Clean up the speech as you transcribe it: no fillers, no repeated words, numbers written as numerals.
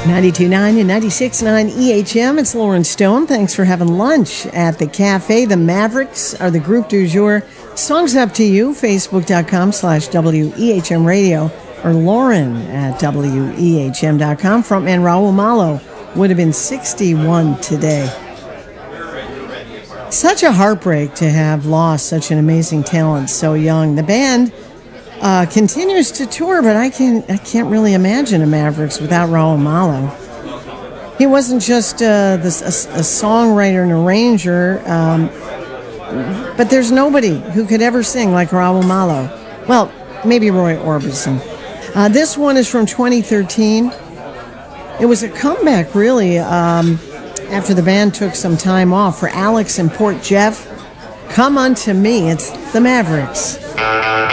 92.9 and 96.9 EHM. It's Lauren Stone. Thanks for having lunch at the cafe. The Mavericks are the group du jour. Song's up to you. Facebook.com/WEHM Radio or Lauren at WEHM.com. Frontman Raul Malo would have been 61 today. Such a heartbreak to have lost such an amazing talent so young. The band continues to tour, but I can't really imagine a Mavericks without Raul Malo. He wasn't just a songwriter and arranger, but there's nobody who could ever sing like Raul Malo. Well, maybe Roy Orbison. This one is from 2013. It was a comeback, really, after the band took some time off. For Alex and Port Jeff, Come Unto Me. It's the Mavericks.